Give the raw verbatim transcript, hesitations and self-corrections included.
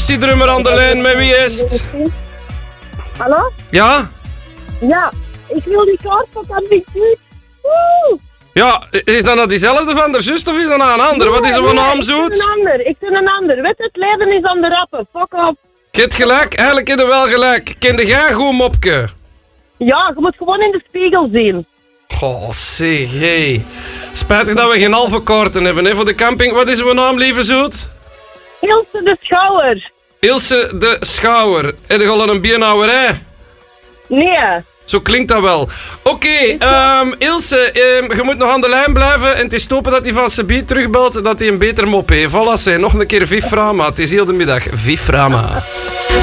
actiedrummer aan de lijn, met wie is het? Hallo? Ja? Ja, ik wil die kaart van dat niet goed. Woe! Ja, is dat nou diezelfde van de zus of is dat nou een ander? Wat is er Nee, een nee, naam Ik zoet? ben een ander, ik ben een ander. Weet je, het leven is aan de rappen. Fuck off. Je hebt gelijk, eigenlijk heb je wel gelijk. Kende jij goed mopke? Ja, je moet gewoon in de spiegel zien. Oh, zeg, hé. Spijtig dat we geen halve kaarten hebben, hè, voor de camping. Wat is uw naam, lieve zoet? Ilse de Schouwer. Ilse de Schouwer. Heb je al een bierhouwerij? Nee. Zo klinkt dat wel. Oké, okay, um, Ilse, um, je moet nog aan de lijn blijven. En het is hopen dat hij van Sabi terugbelt dat hij een beter mop heeft. Voilà, zeg, nog een keer Viframa. Het is heel de middag Viframa.